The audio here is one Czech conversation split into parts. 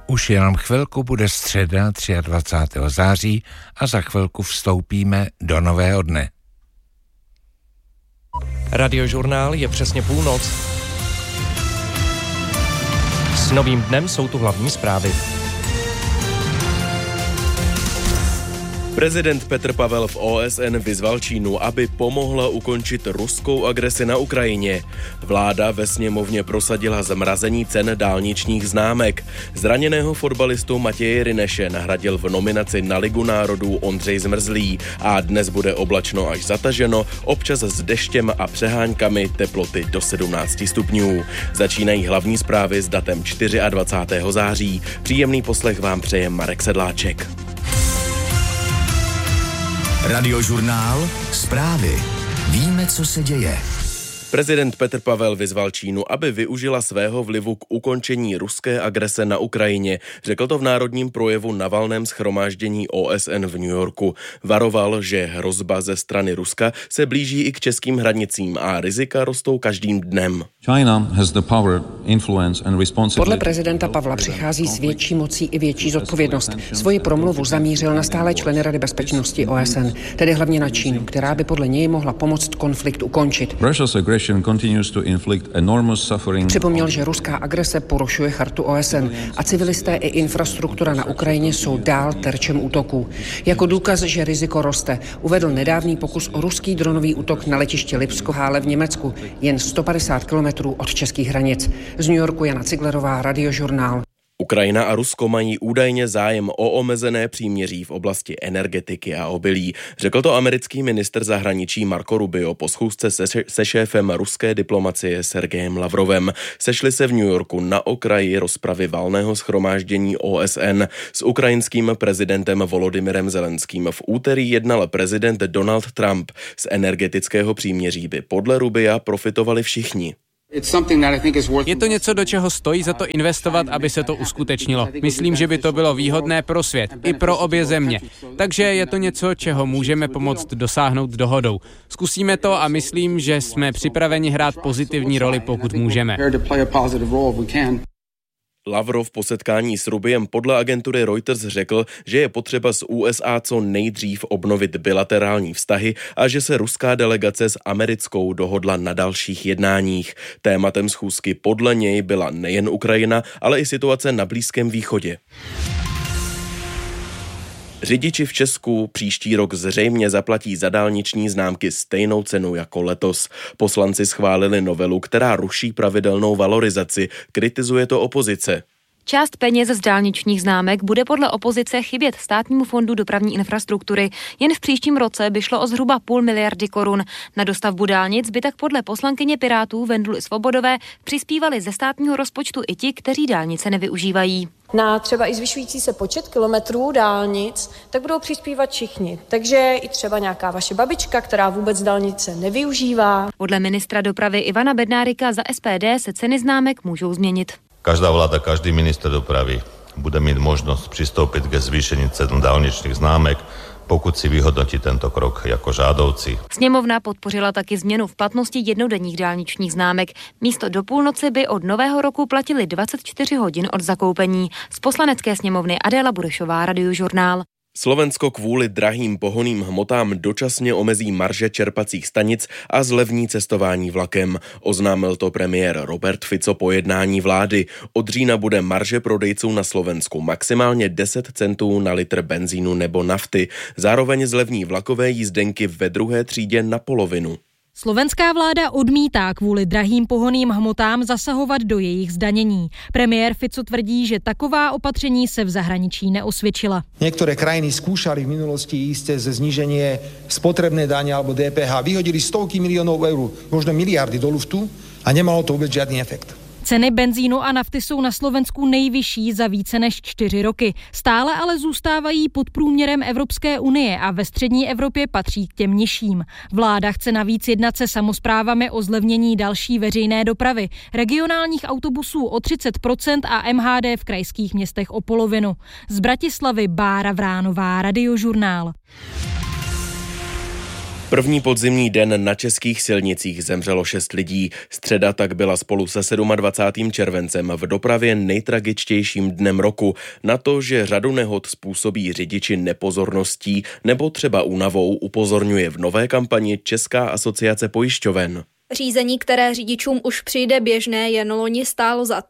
Už jenom chvilku bude středa 23. září a za chvilku vstoupíme do nového dne. Radiožurnál je přesně půlnoc. S novým dnem jsou tu hlavní zprávy. Prezident Petr Pavel v OSN vyzval Čínu, aby pomohla ukončit ruskou agresi na Ukrajině. Vláda ve sněmovně prosadila zmrazení cen dálničních známek. Zraněného fotbalistu Matěje Ryneše nahradil v nominaci na Ligu národů Ondřej Zmrzlý a dnes bude oblačno až zataženo, občas s deštěm a přeháňkami, teploty do 17 stupňů. Začínají hlavní zprávy s datem 24. září. Příjemný poslech vám přeje Marek Sedláček. Radiožurnál, zprávy. Víme, co se děje. Prezident Petr Pavel vyzval Čínu, aby využila svého vlivu k ukončení ruské agrese na Ukrajině. Řekl to v národním projevu na valném shromáždění OSN v New Yorku. Varoval, že hrozba ze strany Ruska se blíží i k českým hranicím a rizika rostou každým dnem. Podle prezidenta Pavla přichází s větší mocí i větší zodpovědnost. Svoji promluvu zamířil na stálé členy Rady bezpečnosti OSN, tedy hlavně na Čínu, která by podle něj mohla pomoct konflikt ukončit. Připomněl, že ruská agrese porušuje chartu OSN a civilisté i infrastruktura na Ukrajině jsou dál terčem útoků. Jako důkaz, že riziko roste, uvedl nedávný pokus o ruský dronový útok na letiště Lipsko-Hále v Německu, jen 150 kilometrů od českých hranic. Z New Yorku Jana Ciglerová, Radiožurnál. Ukrajina a Rusko mají údajně zájem o omezené příměří v oblasti energetiky a obilí. Řekl to americký ministr zahraničí Marco Rubio po schůzce se šéfem ruské diplomacie Sergejem Lavrovem. Sešli se v New Yorku na okraji rozpravy valného shromáždění OSN. S ukrajinským prezidentem Volodymyrem Zelenským v úterý jednal prezident Donald Trump. Z energetického příměří by podle Rubia profitovali všichni. Je to něco, do čeho stojí za to investovat, aby se to uskutečnilo. Myslím, že by to bylo výhodné pro svět, i pro obě země. Takže je to něco, čeho můžeme pomoct dosáhnout dohodou. Zkusíme to a myslím, že jsme připraveni hrát pozitivní roli, pokud můžeme. Lavrov po setkání s Rubiem podle agentury Reuters řekl, že je potřeba s USA co nejdřív obnovit bilaterální vztahy a že se ruská delegace s americkou dohodla na dalších jednáních. Tématem schůzky podle něj byla nejen Ukrajina, ale i situace na Blízkém východě. Řidiči v Česku příští rok zřejmě zaplatí za dálniční známky stejnou cenu jako letos. Poslanci schválili novelu, která ruší pravidelnou valorizaci. Kritizuje to opozice. Část peněz z dálničních známek bude podle opozice chybět Státnímu fondu dopravní infrastruktury. Jen v příštím roce by šlo o zhruba 0,5 miliardy korun. Na dostavbu dálnic by tak podle poslankyně Pirátů Vendly Svobodové přispívali ze státního rozpočtu i ti, kteří dálnice nevyužívají. Na třeba i zvyšující se počet kilometrů dálnic, tak budou přispívat všichni. Takže i třeba nějaká vaše babička, která vůbec dálnice nevyužívá. Podle ministra dopravy Ivana Bednárika za SPD se ceny známek můžou změnit. Každá vláda, každý minister dopravy bude mít možnost přistoupit ke zvýšení cen dálničných známek, pokud si vyhodnotí tento krok jako žádoucí. Sněmovna podpořila taky změnu v platnosti jednodenních dálničních známek. Místo do půlnoci by od nového roku platili 24 hodin od zakoupení. Z Poslanecké sněmovny Adéla Burešová, Radiožurnál. Slovensko kvůli drahým pohonným hmotám dočasně omezí marže čerpacích stanic a zlevní cestování vlakem. Oznámil to premiér Robert Fico po jednání vlády. Od října bude marže prodejců na Slovensku maximálně 10 centů na litr benzínu nebo nafty. Zároveň zlevní vlakové jízdenky ve druhé třídě na polovinu. Slovenská vláda odmítá kvůli drahým pohonným hmotám zasahovat do jejich zdanění. Premiér Fico tvrdí, že taková opatření se v zahraničí neosvědčila. Niektoré krajiny skúšali v minulosti ísť ze zníženie spotrebné dane alebo DPH. Vyhodili stovky miliónov eur, možno miliardy do luftu a nemalo to vôbec žiadny efekt. Ceny benzínu a nafty jsou na Slovensku nejvyšší za více než 4 roky. Stále ale zůstávají pod průměrem Evropské unie a ve střední Evropě patří k těm nižším. Vláda chce navíc jednat se samosprávami o zlevnění další veřejné dopravy, regionálních autobusů o 30% a MHD v krajských městech o polovinu. Z Bratislavy Bára Vránová, Radiožurnál. První podzimní den na českých silnicích zemřelo 6 lidí. Středa tak byla spolu se 27. červencem v dopravě nejtragičtějším dnem roku. Na to, že řadu nehod způsobí řidiči nepozorností nebo třeba únavou, upozorňuje v nové kampani Česká asociace pojišťoven. Řízení, které řidičům už přijde běžné, jen loni stálo za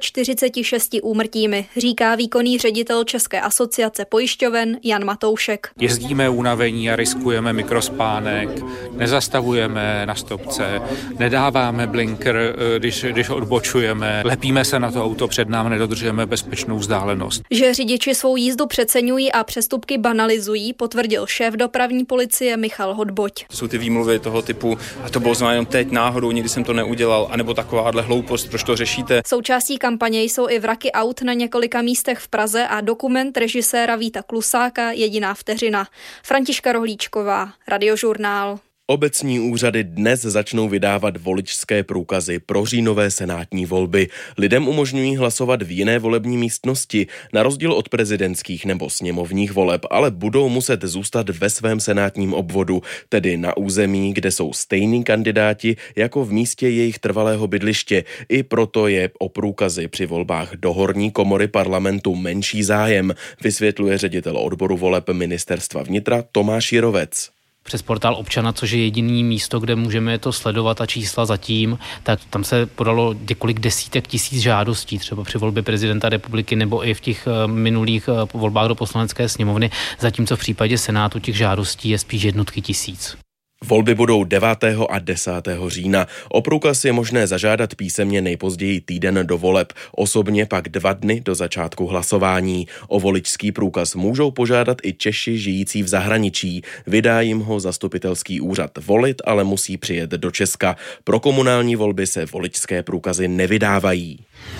346 úmrtími, říká výkonný ředitel České asociace pojišťoven Jan Matoušek. Jezdíme unavení a riskujeme mikrospánek, nezastavujeme na stopce, nedáváme blinker, když odbočujeme, lepíme se na to auto před námi, nedodržujeme bezpečnou vzdálenost. Že řidiči svou jízdu přeceňují a přestupky banalizují, potvrdil šéf dopravní policie Michal Hodboť. Jsou ty výmluvy toho typu, a to bylo znamená teď náhodou, nikdy jsem to neudělal, anebo takováhle hloupost, proč to řešíte. Součástí kampaně jsou i vraky aut na několika místech v Praze a dokument režiséra Víta Klusáka Jediná vteřina. Františka Rohlíčková, Radiožurnál. Obecní úřady dnes začnou vydávat voličské průkazy pro říjnové senátní volby. Lidem umožňují hlasovat v jiné volební místnosti, na rozdíl od prezidentských nebo sněmovních voleb, ale budou muset zůstat ve svém senátním obvodu, tedy na území, kde jsou stejní kandidáti jako v místě jejich trvalého bydliště. I proto je o průkazy při volbách do horní komory parlamentu menší zájem, vysvětluje ředitel odboru voleb Ministerstva vnitra Tomáš Jirovec. Přes portál občana, což je jediný místo, kde můžeme to sledovat a čísla zatím, tak tam se podalo několik desítek tisíc žádostí, třeba při volbě prezidenta republiky nebo i v těch minulých volbách do poslanecké sněmovny, zatímco v případě Senátu těch žádostí je spíš jednotky tisíc. Volby budou 9. a 10. října. O průkaz je možné zažádat písemně nejpozději týden do voleb, osobně pak 2 dny do začátku hlasování. O voličský průkaz můžou požádat i Češi žijící v zahraničí. Vydá jim ho zastupitelský úřad. Volit ale musí přijet do Česka. Pro komunální volby se voličské průkazy nevydávají.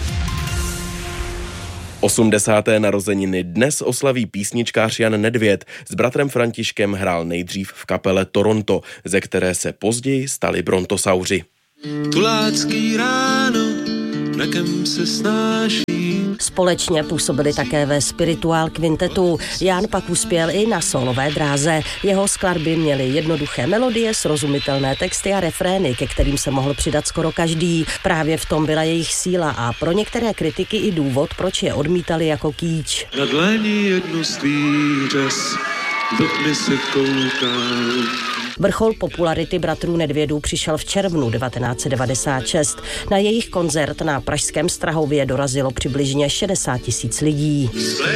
80. narozeniny dnes oslaví písničkář Jan Nedvěd. S bratrem Františkem hrál nejdřív v kapele Toronto, ze které se později stali Brontosauři. Tulácký ráno, mrakem se snáší. Společně působili také ve Spirituál kvintetu. Jan pak uspěl i na solové dráze. Jeho skladby měly jednoduché melodie, srozumitelné texty a refrény, ke kterým se mohl přidat skoro každý. Právě v tom byla jejich síla a pro některé kritiky i důvod, proč je odmítali jako kýč. Na dlani jednu stvířes, do tmy se koukám. Vrchol popularity bratrů Nedvědů přišel v červnu 1996. Na jejich koncert na pražském Strahově dorazilo přibližně 60 000 lidí.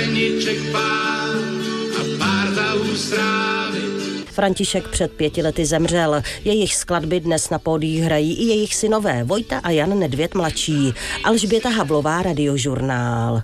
František před 5 lety zemřel. Jejich skladby dnes na pódiích hrají i jejich synové Vojta a Jan Nedvěd mladší. Alžběta Havlová, Radiožurnál.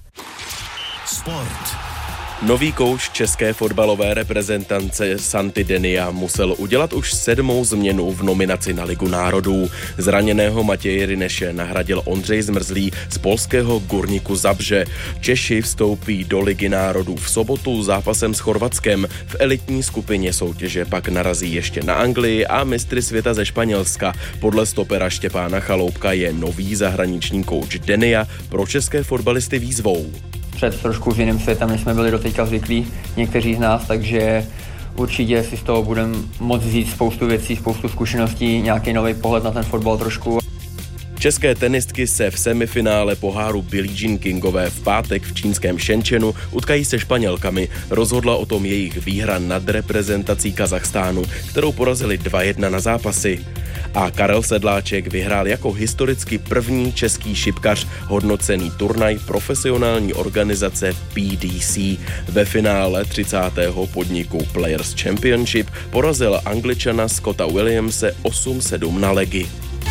Sport. Nový kouč české fotbalové reprezentance Santi Denia musel udělat už 7. změnu v nominaci na Ligu národů. Zraněného Matěje Ryneše nahradil Ondřej Zmrzlý z polského Górniku Zabrze. Češi vstoupí do Ligy národů v sobotu zápasem s Chorvatskem. V elitní skupině soutěže pak narazí ještě na Anglii a mistry světa ze Španělska. Podle stopera Štěpána Chaloupka je nový zahraniční kouč Denia pro české fotbalisty výzvou. Před trošku jiným světem, než jsme byli doteďka zvyklí někteří z nás, takže určitě si z toho budeme moct vzít spoustu věcí, spoustu zkušeností, nějaký nový pohled na ten fotbal trošku. České tenistky se v semifinále poháru Billie Jean Kingové v pátek v čínském Shenzhenu utkají se Španělkami. Rozhodla o tom jejich výhra nad reprezentací Kazachstánu, kterou porazili 2-1 na zápasy. A Karel Sedláček vyhrál jako historicky první český šipkař hodnocený turnaj profesionální organizace PDC. Ve finále 30. podniku Players Championship porazil Angličana Scotta Williamse 8-7 na legy.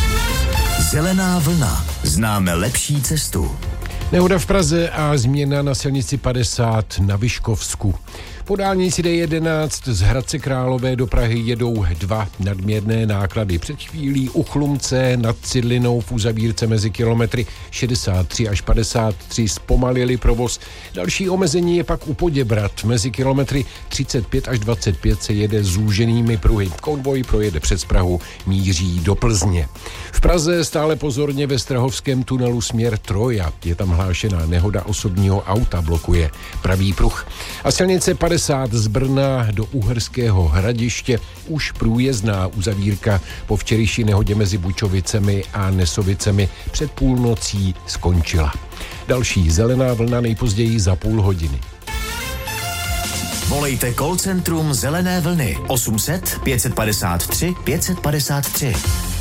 Zelená vlna. Známe lepší cestu. Nehoda v Praze a změna na silnici 50 na Vyškovsku. Po dálnici D11 z Hradce Králové do Prahy jedou 2 nadměrné náklady. Před chvílí u Chlumce nad Cidlinou v uzavírce mezi kilometry 63 až 53 zpomalili provoz. Další omezení je pak u Poděbrat. Mezi kilometry 35 až 25 se jede zúženými pruhy. Konvoj projede přes Prahu, míří do Plzně. V Praze stále pozorně ve Strahovském tunelu směr Troja. Je tam hlášená nehoda osobního auta, blokuje pravý pruh. A silnice 50 50 z Brna do Uherského Hradiště už průjezdná uzavírka po včerejší nehodě mezi Bučovicemi a Nesovicemi před půlnocí skončila. Další zelená vlna nejpozději za půl hodiny. Volejte call centrum Zelené vlny 800 553 553.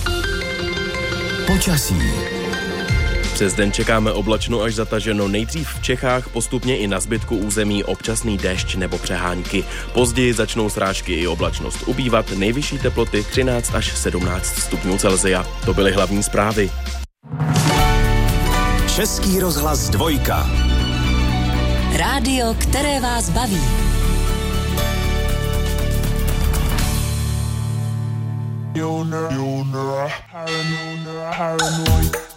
Počasí. Přes den čekáme oblačno až zataženo, nejdřív v Čechách, postupně i na zbytku území občasný déšť nebo přehánky. Později začnou srážky i oblačnost ubývat, nejvyšší teploty 13 až 17 stupňů Celsia. To byly hlavní zprávy. Český rozhlas 2. Rádio, které vás baví. Paranoid.